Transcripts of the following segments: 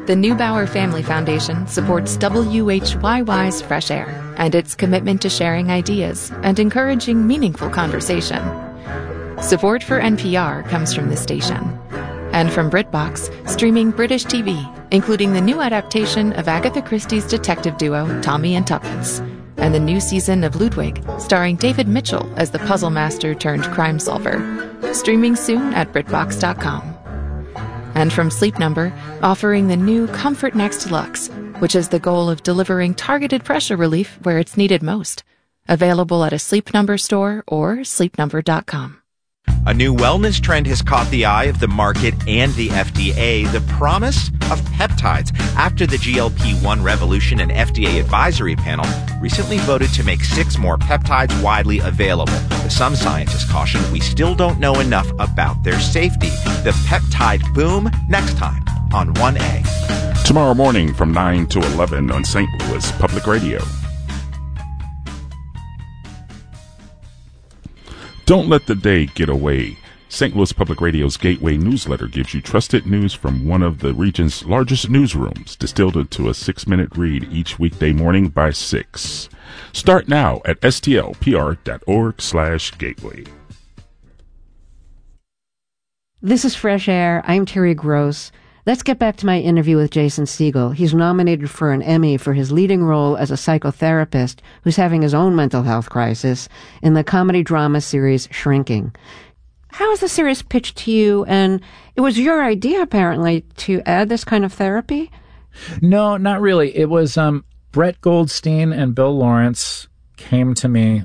The Neubauer Family Foundation supports WHYY's Fresh Air and its commitment to sharing ideas and encouraging meaningful conversation. Support for NPR comes from the station. And from BritBox, streaming British TV, including the new adaptation of Agatha Christie's detective duo Tommy and Tuppence, and the new season of Ludwig, starring David Mitchell as the puzzle master turned crime solver. Streaming soon at BritBox.com. And from Sleep Number, offering the new Comfort Next Luxe, which has the goal of delivering targeted pressure relief where it's needed most. Available at a Sleep Number store or sleepnumber.com. A new wellness trend has caught the eye of the market and the FDA, the promise of peptides. After the GLP-1 revolution, an FDA advisory panel recently voted to make 6 more peptides widely available. But some scientists caution we still don't know enough about their safety. The peptide boom, next time on 1A. Tomorrow morning from 9 to 11 on St. Louis Public Radio. Don't let the day get away. St. Louis Public Radio's Gateway newsletter gives you trusted news from one of the region's largest newsrooms, distilled into a 6-minute read each weekday morning by 6. Start now at stlpr.org/gateway. This is Fresh Air. I'm Terry Gross. Let's get back to my interview with Jason Segel. He's nominated for an Emmy for his leading role as a psychotherapist who's having his own mental health crisis in the comedy drama series Shrinking. How was the series pitched to you? And it was your idea, apparently, to add this kind of therapy? No, not really. It was Brett Goldstein and Bill Lawrence came to me.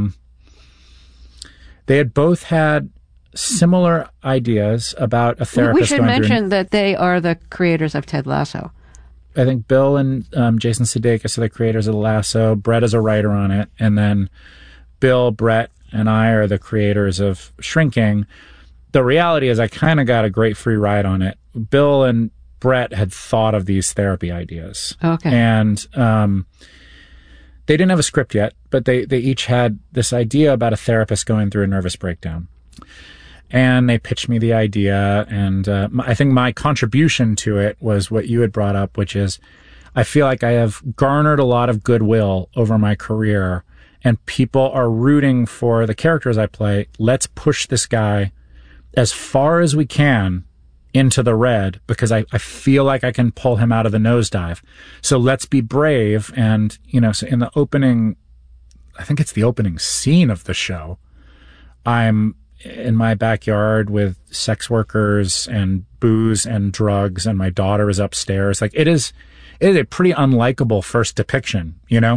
They had both had similar ideas about a therapist. We should mention that they are the creators of Ted Lasso. I think Bill and Jason Sudeikis are the creators of The Lasso. Brett is a writer on it. And then Bill, Brett, and I are the creators of Shrinking. The reality is I kind of got a great free ride on it. Bill and Brett had thought of these therapy ideas. Okay. And they didn't have a script yet, but they each had this idea about a therapist going through a nervous breakdown. And they pitched me the idea, and I think my contribution to it was what you had brought up, which is I feel like I have garnered a lot of goodwill over my career, and people are rooting for the characters I play. Let's push this guy as far as we can into the red, because I feel like I can pull him out of the nosedive. So let's be brave. And, so in the opening, I think it's the opening scene of the show, I'm in my backyard with sex workers and booze and drugs, and my daughter is upstairs. Like it is a pretty unlikable first depiction,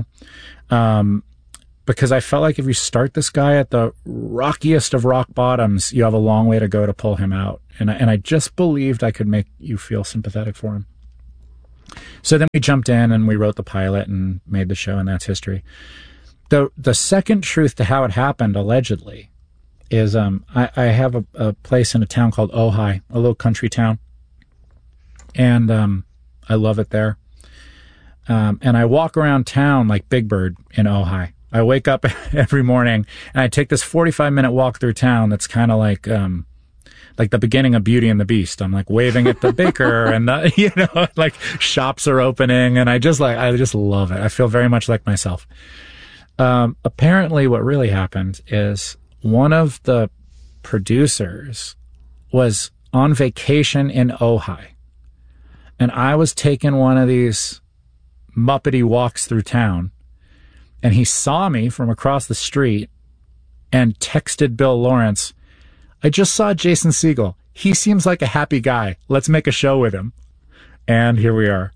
because I felt like if you start this guy at the rockiest of rock bottoms, you have a long way to go to pull him out. And I just believed I could make you feel sympathetic for him. So then we jumped in and we wrote the pilot and made the show, and that's history. The second truth to how it happened, allegedly, is I have a place in a town called Ojai, a little country town, and I love it there. And I walk around town like Big Bird in Ojai. I wake up every morning and I take this 45-minute walk through town that's kind of like the beginning of Beauty and the Beast. I'm like waving at the baker and like shops are opening, and I just love it. I feel very much like myself. Apparently what really happened is one of the producers was on vacation in Ojai, and I was taking one of these Muppety walks through town, and he saw me from across the street and texted Bill Lawrence, "I just saw Jason Segel. He seems like a happy guy. Let's make a show with him." And here we are.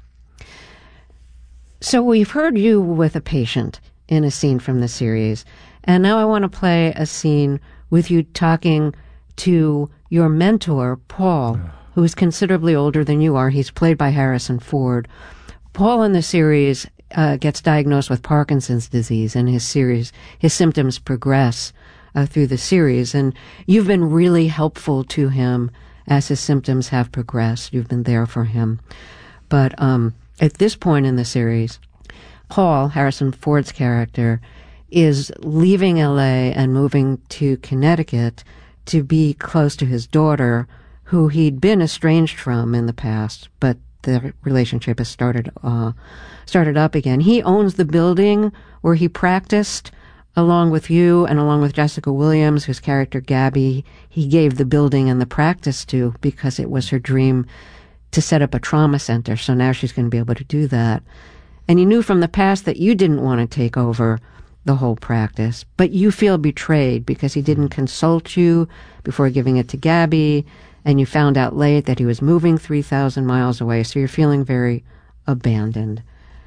So we've heard you with a patient in a scene from the series, and now I want to play a scene with you talking to your mentor, Paul, who is considerably older than you are. He's played by Harrison Ford. Paul in the series gets diagnosed with Parkinson's disease, and his symptoms progress through the series. And you've been really helpful to him as his symptoms have progressed. You've been there for him. But at this point in the series, Paul, Harrison Ford's character, is leaving LA and moving to Connecticut to be close to his daughter, who he'd been estranged from in the past, but the relationship has started up again. He owns the building where he practiced, along with you and along with Jessica Williams, whose character Gabby, he gave the building and the practice to because it was her dream to set up a trauma center. So now she's going to be able to do that. And he knew from the past that you didn't want to take over the whole practice, but you feel betrayed because he didn't consult you before giving it to Gabby, and you found out late that he was moving 3,000 miles away, so you're feeling very abandoned.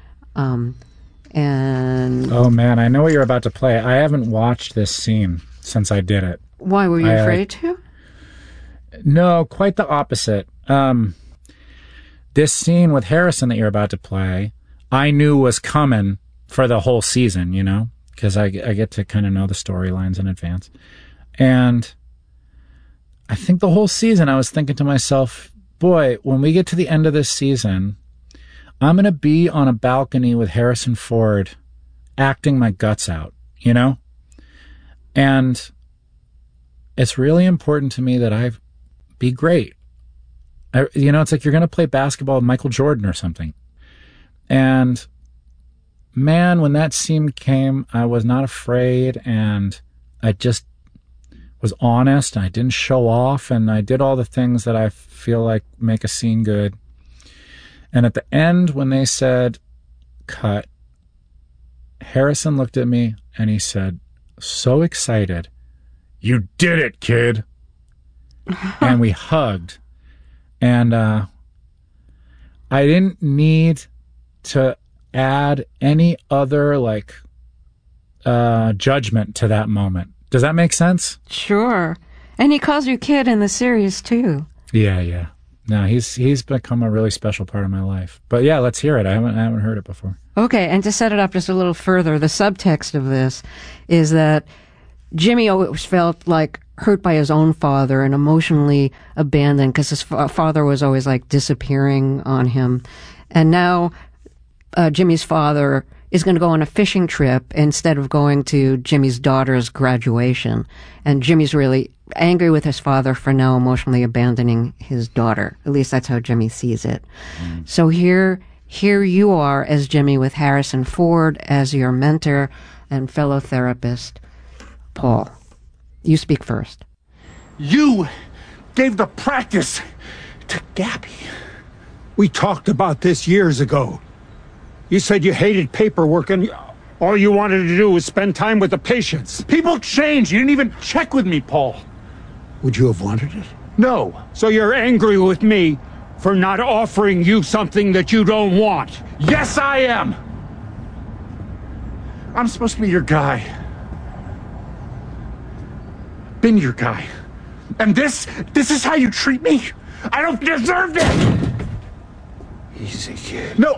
And oh man, I know what you're about to play. I haven't watched this scene since I did it. Why, were you afraid to? No, quite the opposite. This scene with Harrison that you're about to play, I knew was coming for the whole season, you know, because I get to kind of know the storylines in advance. And I think the whole season I was thinking to myself, boy, when we get to the end of this season, I'm going to be on a balcony with Harrison Ford acting my guts out, you know? And it's really important to me that I be great. It's like you're going to play basketball with Michael Jordan or something. And man, when that scene came, I was not afraid, and I just was honest, and I didn't show off, and I did all the things that I feel like make a scene good. And at the end, when they said, cut, Harrison looked at me and he said, so excited, "You did it, kid." And we hugged. And I didn't need to add any other, judgment to that moment. Does that make sense? Sure. And he calls you kid in the series, too. Yeah. No, he's become a really special part of my life. But yeah, let's hear it. I haven't heard it before. Okay, and to set it up just a little further, the subtext of this is that Jimmy always felt like hurt by his own father and emotionally abandoned because his father was always disappearing on him. And now Jimmy's father is going to go on a fishing trip instead of going to Jimmy's daughter's graduation. And Jimmy's really angry with his father for now emotionally abandoning his daughter. At least that's how Jimmy sees it. So here you are as Jimmy with Harrison Ford as your mentor and fellow therapist, Paul. You speak first. You gave the practice to Gabby. We talked about this years ago. You said you hated paperwork and all you wanted to do was spend time with the patients. People change. You didn't even check with me, Paul. Would you have wanted it? No. So you're angry with me for not offering you something that you don't want? Yes, I am. I'm supposed to be your guy. Been your guy. And this is how you treat me? I don't deserve it! Easy, kid. No,